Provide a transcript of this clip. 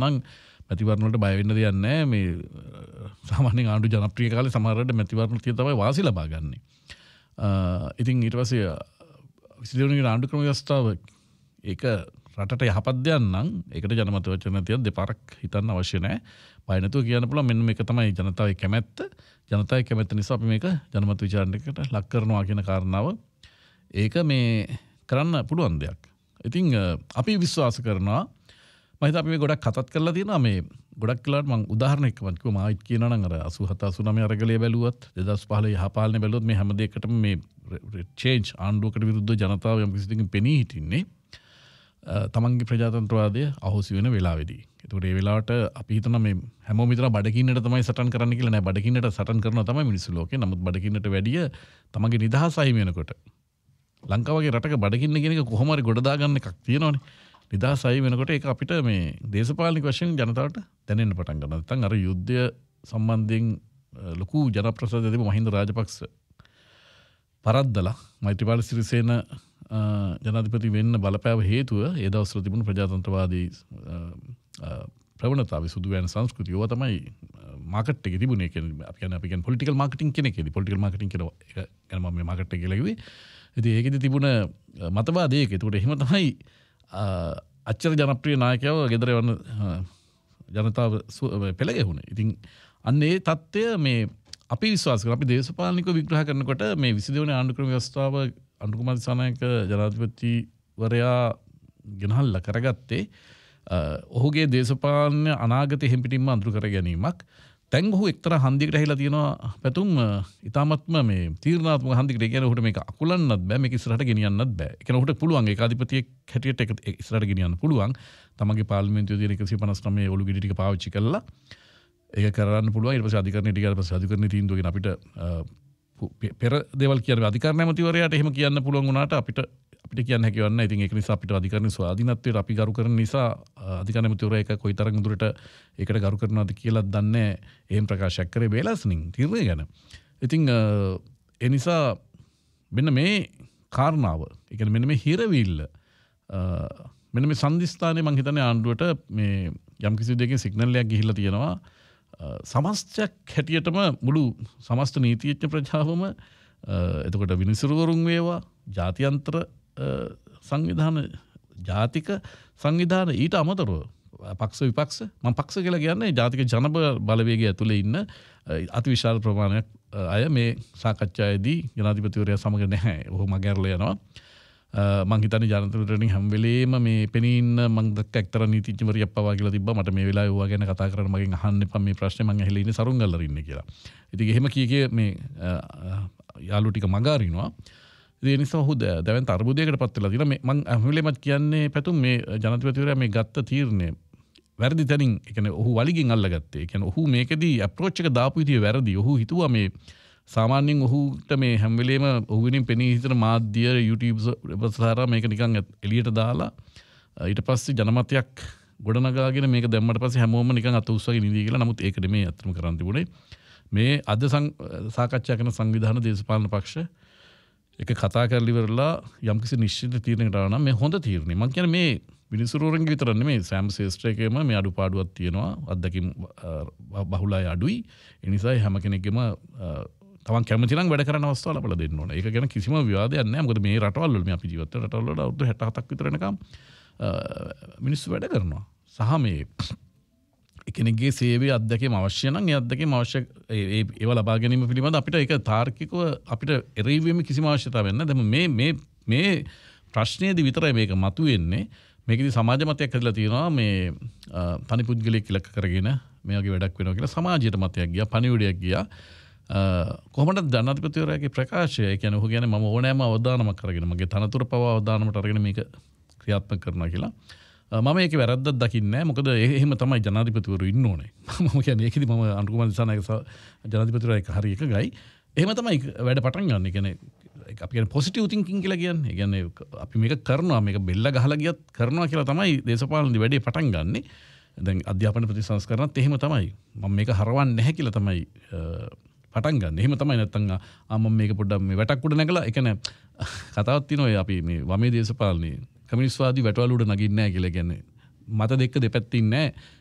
නම් මැතිවරණ වලට බය වෙන්න දෙයක් නැහැ. මේ සාමාන්‍යයෙන් ආණ්ඩු ජනප්‍රිය කාලේ සමහරවිට මැතිවරණ තිය තමයි වාසි ලබා ගන්න. ඉතින් ඊට පස්සේ 22 වෙනි ආණ්ඩු ක්‍රම ව්‍යවස්ථාව ඒක රටට යහපත් දෙයක් නම් ඒකට ජනමත වචන තියක් දෙපාරක් හිතන්න අවශ්‍ය නැහැ. බය නැතුව කියන්න පුළුවන් මෙන්න මේක තමයි ජනතාවගේ කැමැත්ත. ජනතාවගේ කැමැත්ත නිසා අපි මේක ජනමත විචාරණයකට ලක් කරනවා කියන කාරණාව ඒක මේ කරන්න පුළුවන් දෙයක්. ඉතින් අපි විශ්වාස කරනවා මම හිතා අපි මේ ගොඩක් කතාත් කරලා තියෙනවා මේ ගොඩක් වෙලාවට මම උදාහරණයක් කිව්වා මායිත් කියනවා නම් අර 87 89 අරගලයේ බැලුවත් 2015 යහපාලනේ බැලුවොත් මේ හැම දෙයකටම මේ චේන්ජ් ආණ්ඩුවකට විරුද්ධ ජනතාව යම් කිසි දෙයකින් පෙනී හිටින්නේ තමන්ගේ ප්‍රජාතන්ත්‍රවාදය අහෝසි වෙන වෙලාවේදී. ඒකට ඒ වෙලාවට අපි හිතන මේ හැමෝම හිතන බඩගින්නට තමයි සටන් කරන්න කියලා නෑ බඩගින්නට සටන් කරනවා තමයි මිනිස්සු ලෝකේ. නමුත් බඩගින්නට වැඩිය තමන්ගේ නිදහස අහිමි වෙනකොට ලංකාව වගේ රටක බඩගින්න කියන එක කොහොම හරි ගොඩ දාගන්න එකක් තියෙනවනේ. නිදහස අහිමි වෙනකොට ඒක අපිට මේ දේශපාලනික වශයෙන් ජනතාවට දැනෙන්න පටන් ගන්නවා. නැත්නම් අර යුද්ධය සම්බන්ධයෙන් ලොකු ජනප්‍රසාදය තිබු මහින්ද රාජපක්ෂ පරද්දලා මෛත්‍රීපාල සිරිසේන ජනාධිපති වෙන්න බලපෑව හේතුව ඒ දවස්වල තිබුණු ප්‍රජාතන්ත්‍රවාදී ප්‍රවණතාවය සුදු වෙන සංස්කෘතිය ඒවා තමයි මාකට් එකේ තිබුණේ කියන්නේ අපි කියන්නේ පොලිටිකල් මාකටිං කියන එකේදී පොලිටිකල් මාකටිං කියන එක ගැන මම මේ මාකට් එක කියලා කිව්වේ. ඉතින් ඒකෙදි තිබුණ මතවාද ඒක. ඒකට එහෙම තමයි අච්චර ජනප්‍රිය නායකයව ගෙදර යවන්න ජනතාව පෙළ ගැහුණේ. ඉතින් අන්න ඒ தත්ත්වය මේ අපි විශ්වාස කරන අපි දේශපාලනිකව විග්‍රහ කරනකොට මේ 22 වෙනි ආණ්ඩු ක්‍රම ව්‍යවස්ථාව අනුර කුමාර දිසානායක ජනාධිපතිවරයා ගෙනහල්ලා කරගත්තේ ඔහුගේ දේශපාලන අනාගතය හිම්පිටින්ම අඳුර කර ගැනීමක්. දැන් ඔහු එක්තරා හන්දියකට ඇහිලා තියෙනවා පැතුම් ඊ타මත්ම මේ තීරණාත්මක හන්දියකට. ඒ කියන්නේ ඔහුට මේක අකුලන්නත් බෑ මේක ඉස්සරහට ගෙනියන්නත් බෑ. ඒ කියන්නේ ඔහුට පුළුවන් ඒකාධිපතියෙක් හැටියට ඒක ඉස්සරහට ගෙනියන්න පුළුවන්. තමන්ගේ පාර්ලිමේන්තුවේ තියෙන 159 ඔලු ගෙඩි ටික පාවිච්චි කරලා ඒක කරන්න පුළුවන්. ඊට පස්සේ අධිකරණයට ගියාට පස්සේ අධිකරණයේ තීන්දුව ගැන අපිට පෙර දේවල් කියන්නේ අධිකරණ ඇමතිවරයාට එහෙම කියන්න පුළුවන් වුණාට අපිට කියන්න හැකියාවක් නැහැ. ඉතින් ඒක නිසා අපිට අධිකරණ ස්වාධීනත්වයට අපි ගරු කරන නිසා අධිකරණ ඇමතිවරයා ඒක කොයිතරම් දුරට ඒකට ගරු කරනවද කියලා දන්නේ නැහැ. එහෙම ප්‍රකාශයක් කරේ වේලස්නින් තීරණය ගැන. ඉතින් ඒ නිසා මෙන්න මේ කාරණාව, ඒ කියන්නේ මෙන්න මේ හිරවිල්ල මෙන්න මේ සම්දිස්ථානයේ මම හිතන්නේ ආණ්ඩුවට මේ යම් කිසි දෙයකින් සිග්නල් එකක් ගිහිල්ලා තියෙනවා. සමස්තයක් හැටියටම මුළු සමස්ත නීතිඥ ප්‍රජාවම එතකොට විනිසුරුවරුන් වේවා ජාත්‍යන්තර සංවිධාන ජාතික සංවිධාන ඊට අමතරව පක්ෂ විපක්ෂ මම පක්ෂ කියලා කියන්නේ ජාතික ජන බලවේගය ඇතුලේ ඉන්න අතිවිශාල ප්‍රමාණයක් අය මේ සාකච්ඡාවේදී ජනාධිපතිවරයා සමග නැහැ. ඔහු මගහැරලා යනවා. මං හිතන්නේ ජනතන්ත්‍රයෙන් හැම වෙලේම මේ පෙනී ඉන්න මං දැක්ක එක්තරා නීතිඥවරියක් පවා කියලා තිබ්බා මට මේ වෙලාවේ ඕවා ගැන කතා කරන්න මගෙන් අහන්න එපා මේ ප්‍රශ්නේ මං ඇහිලා ඉන්නේ සරුංගල්ලර ඉන්නේ කියලා. ඉතින් එහෙම කී මේ යාළුවෝ ටික මග අරිනවා. ඒ නිසා ඔහු දැවැන්ත අර්බුදයකට පත් වෙලා තියෙනවා. මං හැම වෙලේම කියන්නේ පැතුම් මේ ජනාධිපතිවරයා මේ ගත්ත තීරණය වැරදි තැනින් ඒ කියන්නේ ඔහු වලිගෙන් අල්ලගත්තේ. ඒ කියන්නේ ඔහු මේකෙදී අප්‍රෝච් එක දාපු විදිය වැරදි. ඔහු හිතුවා මේ සාමාන්‍යයෙන් ඔහුට මේ හැම වෙලේම ඔහු වෙනින් පෙනී හිටින මාධ්‍ය YouTube වලසාරා මේක නිකන් එළියට දාලා ඊට පස්සේ ජනමතයක් ගොඩනගාගෙන මේක දැම්මට පස්සේ හැමෝම නිකන් අත උස්සගෙන ඉඳී කියලා. නමුත් ඒක නෙමෙයි අත්‍තරම කරන්න තිබුණේ. මේ අද සාකච්ඡා කරන සංවිධාන දේශපාලන පක්ෂ එක කතා කරලා ඉවරලා යම්කිසි නිශ්චිත තීරණයකට ආව නම් මේ හොඳ තීරණයක්. මම කියන්නේ මේ විනිසුරුවරන්ගේ විතර නෙමෙයි සෑම ශේෂ්ත්‍රයකම මේ අඩුපාඩුවක් තියෙනවා. අත්දැකීම් බහුලයි අඩුයි. ඒ නිසා හැම කෙනෙක්ගේම තමන් කැමති නම් වැඩ කරන්න අවස්ථාව ලබා දෙන්න ඕනේ. ඒක ගැන කිසිම විවාදයක් නැහැ. මොකද මේ රටවල් වල මේ අපි ජීවත් වෙන රටවල් වල අවුරුදු 67ක් විතර වෙනකම් මිනිස්සු වැඩ කරනවා. සහ මේ කෙනෙක්ගේ සේවයේ අත්දැකීම අවශ්‍ය නම් ඒ අත්දැකීම අවශ්‍ය ඒව ලබා ගැනීම පිළිබඳ අපිට ඒක තාර්කිකව අපිට එරෙහිවීමේ කිසිම අවශ්‍යතාවයක් නැහැ. දැන් මේ ප්‍රශ්නයේදී විතරයි මේක මතුවෙන්නේ. මේකෙදී සමාජ මතයක් හදලා තියෙනවා මේ තනි පුද්ගලයෙක් ඉලක්ක කරගෙන මේ වගේ වැඩක් වෙනවා කියලා සමාජයට මතයක් ගියා, පණිවිඩයක් ගියා. කොහොමද ජනාධිපතිවරයාගේ ප්‍රකාශය ඒ කියන්නේ ඔහු කියන්නේ මම ඕනෑම අවදානමක් කරගෙන මගේ තනතුර පවා අවදානමට අරගෙන මේක ක්‍රියාත්මක කරනවා කියලා. මම ඒකේ වැරද්දක් දකින්නේ නැහැ. මොකද එහෙම තමයි ජනාධිපතිවරු ඉන්න ඕනේ. මම කියන්නේ ඒකෙදි මම අනුර කුමාර දිසානායක ජනාධිපතිවරයා එක හරි එකගයි. එහෙම තමයි වැඩ පටන් ගන්න. ඒ කියන්නේ අපි කියන්නේ පොසිටිව් තින්කින් කියලා කියන්නේ. ඒ කියන්නේ අපි මේක කරනවා මේක බෙල්ල ගහලා ගියත් කරනවා කියලා තමයි දේශපාලන වැඩේ පටන් ගන්නෙ. දැන් අධ්‍යාපන ප්‍රතිසංස්කරණත් එහෙම තමයි. මම මේක හරවන්නේ නැහැ කියලා තමයි පටන් ගන්න. එහෙම තමයි නැත්තම් මම මේක පොඩ්ඩක් මේ වැටක් උඩ නැගලා ඒ කියන්නේ කතාවක් තියෙනවා අපි මේ වමේ දේශපාලනේ කමියුනිස්ට්වාදී වැටවල උඩ නගින්නේ නැහැ කියලා කියන්නේ මත දෙක දෙපැත්තේ ඉන්නේ